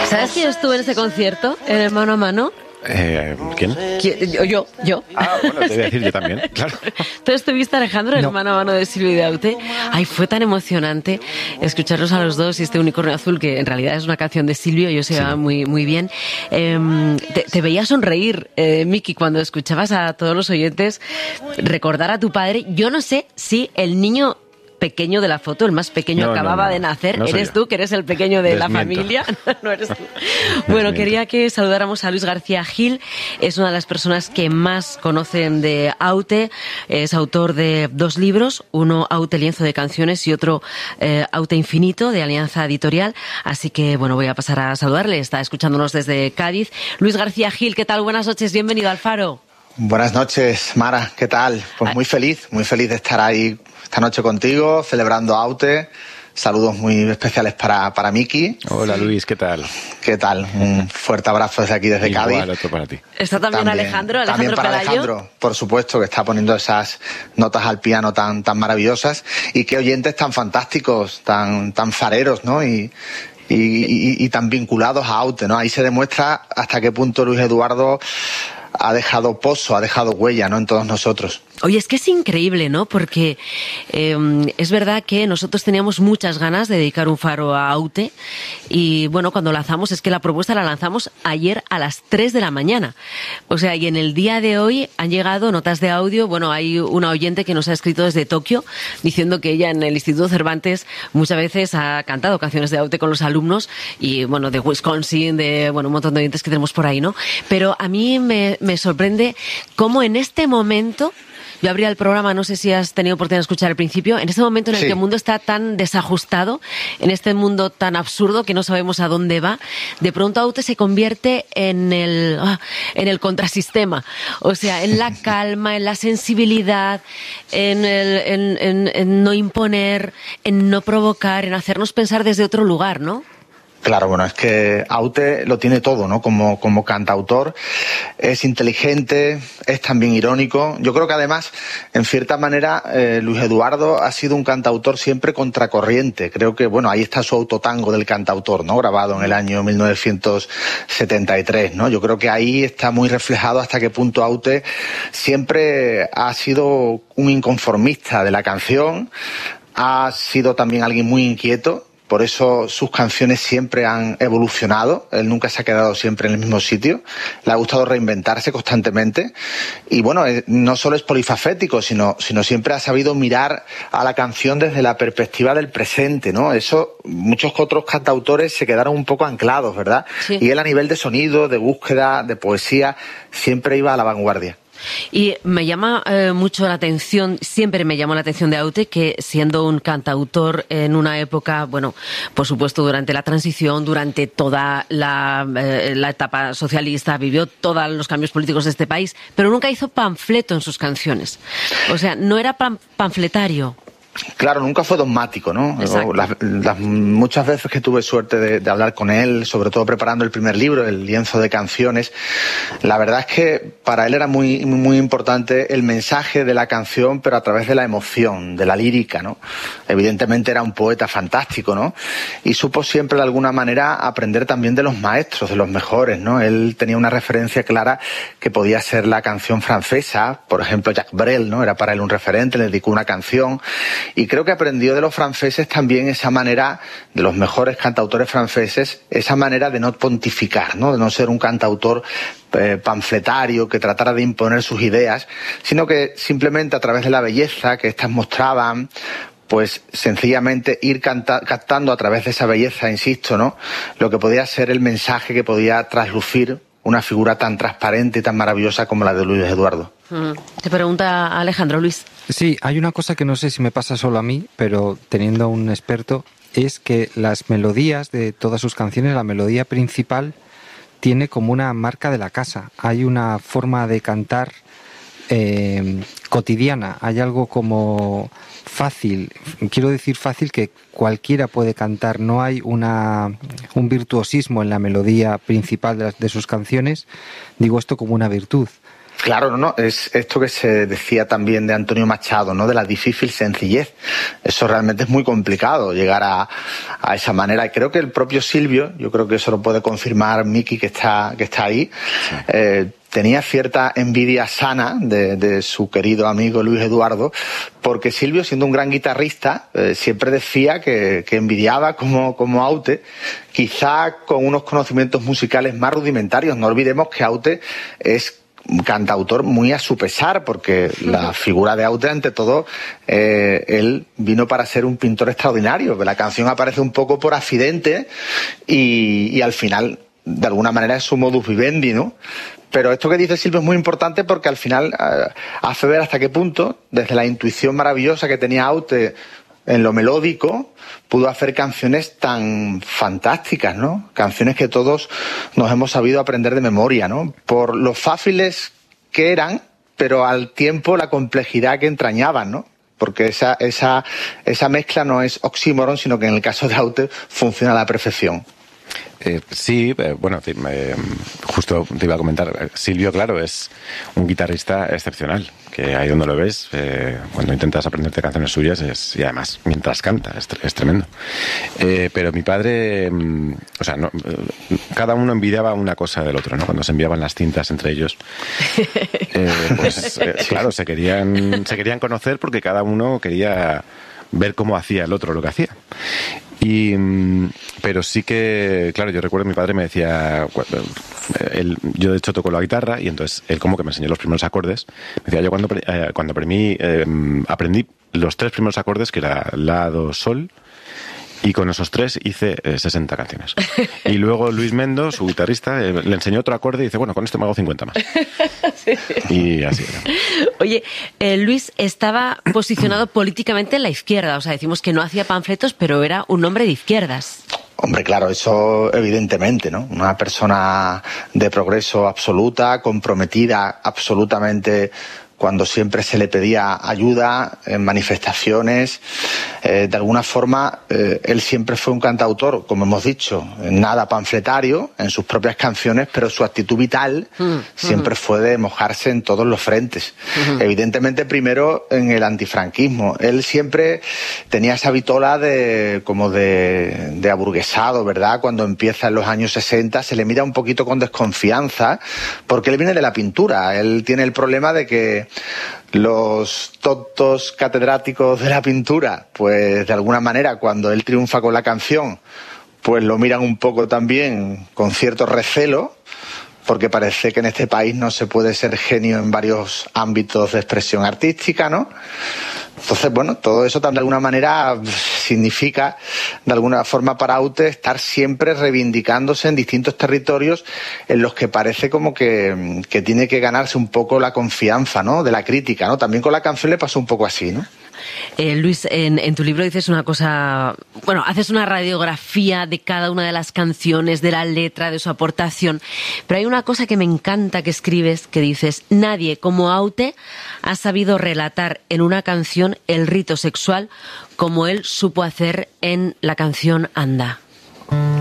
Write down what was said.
¿Sabes que yo estuve en ese concierto, en el Mano a Mano? ¿Quién? Yo. Ah, bueno, te voy a decir yo también, claro. ¿Tú estuviste, Alejandro, en el Mano a Mano de Silvio y de Aute? Ay, fue tan emocionante escucharlos a los dos y este Unicornio Azul, que en realidad es una canción de Silvio, ellos se llevaban muy bien. Te veía sonreír, Miki, cuando escuchabas a todos los oyentes recordar a tu padre. Yo no sé si el niño pequeño de la foto, el más pequeño, acababa de nacer. No ¿Eres tú, que eres el pequeño de la familia? No eres tú. Bueno, quería que saludáramos a Luis García Gil. Es una de las personas que más conocen de Aute. Es autor de 2 libros, uno Aute Lienzo de Canciones y otro Aute Infinito, de Alianza Editorial. Así que, bueno, voy a pasar a saludarle. Está escuchándonos desde Cádiz. Luis García Gil, ¿qué tal? Buenas noches, bienvenido al Faro. Buenas noches, Mara, ¿qué tal? Pues muy feliz de estar ahí esta noche contigo, celebrando Aute. Saludos muy especiales para Miki. Hola Luis, ¿qué tal? ¿Qué tal? Un fuerte abrazo desde aquí, desde Cádiz. Igual, otro para ti. ¿Está también Alejandro también para Pelayo? Alejandro, por supuesto, que está poniendo esas notas al piano tan maravillosas. Y qué oyentes tan fantásticos, tan fareros, ¿no? Y tan vinculados a Aute, ¿no? Ahí se demuestra hasta qué punto Luis Eduardo ha dejado pozo, ha dejado huella, ¿no?, en todos nosotros. Oye, es que es increíble, ¿no? Porque es verdad que nosotros teníamos muchas ganas de dedicar un faro a Aute y, bueno, cuando lanzamos, es que la propuesta la lanzamos ayer a las 3 de la mañana. O sea, y en el día de hoy han llegado notas de audio. Bueno, hay una oyente que nos ha escrito desde Tokio diciendo que ella en el Instituto Cervantes muchas veces ha cantado canciones de Aute con los alumnos y, bueno, de Wisconsin, de, bueno, un montón de oyentes que tenemos por ahí, ¿no? Pero a mí me sorprende cómo en este momento... Yo abría el programa, no sé si has tenido oportunidad de escuchar al principio, en este momento en el que el mundo está tan desajustado, en este mundo tan absurdo que no sabemos a dónde va, de pronto Aute se convierte en el contrasistema, o sea, en la calma, en la sensibilidad, en no imponer, en no provocar, en hacernos pensar desde otro lugar, ¿no? Claro, bueno, es que Aute lo tiene todo, ¿no? Como cantautor, es inteligente, es también irónico. Yo creo que además, en cierta manera, Luis Eduardo ha sido un cantautor siempre contracorriente. Creo que, bueno, ahí está su autotango del cantautor, ¿no? Grabado en el año 1973, ¿no? Yo creo que ahí está muy reflejado hasta qué punto Aute siempre ha sido un inconformista de la canción, ha sido también alguien muy inquieto. Por eso sus canciones siempre han evolucionado, él nunca se ha quedado siempre en el mismo sitio, le ha gustado reinventarse constantemente y bueno, no solo es polifacético, sino siempre ha sabido mirar a la canción desde la perspectiva del presente, ¿no? Eso muchos otros cantautores se quedaron un poco anclados, ¿verdad? Sí. Y él a nivel de sonido, de búsqueda, de poesía, siempre iba a la vanguardia. Y me llama mucho la atención, siempre me llamó la atención de Aute, que siendo un cantautor en una época, bueno, por supuesto durante la transición, durante toda la etapa socialista, vivió todos los cambios políticos de este país, pero nunca hizo panfleto en sus canciones. O sea, no era panfletario. Claro, nunca fue dogmático, ¿no? Las muchas veces que tuve suerte de hablar con él, sobre todo preparando el primer libro, El lienzo de canciones, la verdad es que para él era muy importante el mensaje de la canción, pero a través de la emoción, de la lírica, ¿no? Evidentemente era un poeta fantástico, ¿no? Y supo siempre de alguna manera aprender también de los maestros, de los mejores, ¿no? Él tenía una referencia clara que podía ser la canción francesa, por ejemplo, Jacques Brel, ¿no? Era para él un referente, le dedicó una canción. Y creo que aprendió de los franceses también esa manera, de los mejores cantautores franceses, esa manera de no pontificar, ¿no? De no ser un cantautor panfletario que tratara de imponer sus ideas, sino que simplemente a través de la belleza que éstas mostraban, pues sencillamente ir captando a través de esa belleza, insisto, ¿no?, lo que podía ser el mensaje que podía traslucir una figura tan transparente y tan maravillosa como la de Luis Eduardo. Te pregunta Alejandro, Luis. Sí, hay una cosa que no sé si me pasa solo a mí, pero teniendo a un experto, es que las melodías de todas sus canciones, la melodía principal tiene como una marca de la casa. Hay una forma de cantar cotidiana, hay algo como fácil, quiero decir fácil, que cualquiera puede cantar, no hay un virtuosismo en la melodía principal de sus canciones, digo esto como una virtud. Claro, no, es esto que se decía también de Antonio Machado, ¿no? De la difícil sencillez. Eso realmente es muy complicado, llegar a esa manera. Y creo que el propio Silvio, yo creo que eso lo puede confirmar Miki, que está ahí, sí. Tenía cierta envidia sana de su querido amigo Luis Eduardo, porque Silvio, siendo un gran guitarrista, siempre decía que envidiaba como Aute, quizá con unos conocimientos musicales más rudimentarios. No olvidemos que Aute es un cantautor muy a su pesar, porque la figura de Aute, ante todo, él vino para ser un pintor extraordinario. La canción aparece un poco por accidente y al final, de alguna manera, es su modus vivendi, ¿no? Pero esto que dice Silvio es muy importante porque al final hace ver hasta qué punto, desde la intuición maravillosa que tenía Aute en lo melódico, pudo hacer canciones tan fantásticas, ¿no? Canciones que todos nos hemos sabido aprender de memoria, ¿no? Por lo fáciles que eran, pero al tiempo la complejidad que entrañaban, ¿no? Porque esa mezcla no es oxímoron, sino que en el caso de Aute funciona a la perfección. Sí, bueno, justo te iba a comentar, Silvio, claro, es un guitarrista excepcional, que ahí donde lo ves, cuando intentas aprenderte canciones suyas, y además, mientras canta, es tremendo. Pero mi padre, o sea, no, cada uno envidiaba una cosa del otro, ¿no? Cuando se enviaban las cintas entre ellos, claro, se querían conocer porque cada uno quería ver cómo hacía el otro lo que hacía. Pero sí que, claro, yo recuerdo mi padre me decía, yo de hecho toco la guitarra y entonces él como que me enseñó los primeros acordes. Me decía, yo cuando aprendí los 3 primeros acordes, que era la, do, sol, y con esos 3 hice 60 canciones. Y luego Luis Mendo, su guitarrista, le enseñó otro acorde y dice, bueno, con esto me hago 50 más. Sí. Y así era. Oye, Luis estaba posicionado políticamente en la izquierda, o sea, decimos que no hacía panfletos, pero era un hombre de izquierdas. Hombre, claro, eso evidentemente, ¿no? Una persona de progreso absoluta, comprometida absolutamente cuando siempre se le pedía ayuda en manifestaciones. De alguna forma, él siempre fue un cantautor, como hemos dicho, nada panfletario en sus propias canciones, pero su actitud vital siempre fue de mojarse en todos los frentes. Evidentemente, primero en el antifranquismo. Él siempre tenía esa vitola de aburguesado, ¿verdad? Cuando empieza en los años 60 se le mira un poquito con desconfianza, porque él viene de la pintura. Él tiene el problema de que los tontos catedráticos de la pintura, pues de alguna manera cuando él triunfa con la canción, pues lo miran un poco también con cierto recelo, porque parece que en este país no se puede ser genio en varios ámbitos de expresión artística, ¿no? Entonces, bueno, todo eso de alguna manera significa, de alguna forma para Aute, estar siempre reivindicándose en distintos territorios en los que parece como que tiene que ganarse un poco la confianza, ¿no? De la crítica, ¿no? También con la canción le pasó un poco así, ¿no? Luis, en tu libro dices una cosa, bueno, haces una radiografía de cada una de las canciones, de la letra, de su aportación, pero hay una cosa que me encanta que escribes, que dices, nadie como Aute ha sabido relatar en una canción el rito sexual como él supo hacer en la canción Anda.